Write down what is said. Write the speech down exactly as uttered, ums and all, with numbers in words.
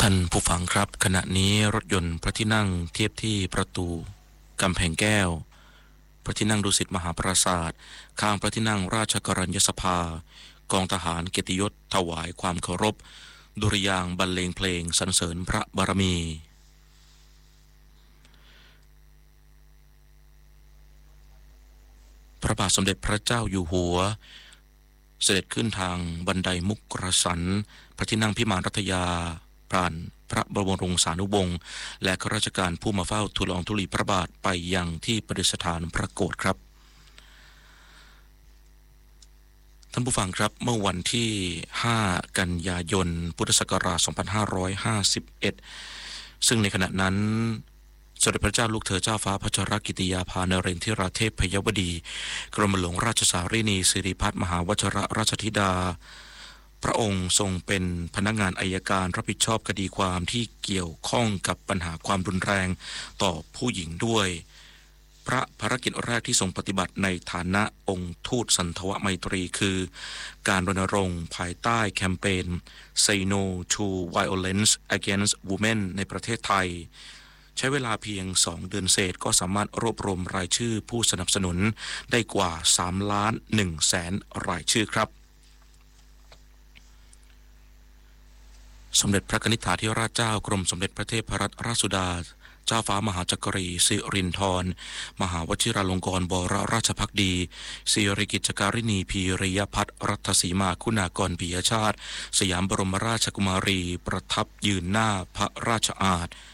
ท่านผู้ฟังครับขณะนี้รถยนต์พระที่นั่งเทียบที่ประตูกำแพงแก้วพระที่นั่งดุสิตมหาปราสาทข้างพระที่นั่งราชกรณยสภากองทหารเกียรติยศถวายความเคารพดุริยางค์บรรเลงเพลงสรรเสริญพระบารมีพระบาทสมเด็จพระเจ้าอยู่หัวเสด็จขึ้นทางบันไดมุกรสันพระที่นั่งพิมานรัตยาผ่านพระบรมวงศานุวงศ์และข้าราชการผู้มาเฝ้าทูลละอองธุลีพระบาทไปยังที่ประดิษฐานพระโกฐครับท่านผู้ฟังครับเมื่อวันที่ห้ากันยายนพุทธศักราชสองพันห้าร้อยห้าสิบเอ็ดซึ่งในขณะนั้นสมเด็จพระเจ้าลูกเธอเจ้าฟ้าพัชรกิติยาภานเรนทิราเทพพยวดีกรมหลวงราชสารีนีสิริพัฒน์มหาวชิรราชธิดาพระองค์ทรงเป็นพนักงานอัยการรับผิดชอบคดีความที่เกี่ยวข้องกับปัญหาความรุนแรงต่อผู้หญิงด้วยพระภารกิจแรกที่ทรงปฏิบัติในฐานะองค์ทูตสันทวไมตรีคือการรณรงค์ภายใต้แคมเปญ Say No to Violence Against Women ในประเทศไทยใช้เวลาเพียงสองเดือนเศษก็สามารถรวบรวมรายชื่อผู้สนับสนุนได้กว่าสามล้านหนึ่งแสนรายชื่อครับสมเด็จพระนิธิถาธิราชเจ้ากรมสมเด็จพระเทพรัตนราชสุดาเจ้าฟ้ามหาจักรีสิรินธรมหาวชิราลงกรณ์บวรราชภักดีสิริกิจการินีพีริยพัฒน์รัตสีมาคุณากรปิยชาติสยามบรมราชกุมารีประทับยืนหน้าพระราชอาณา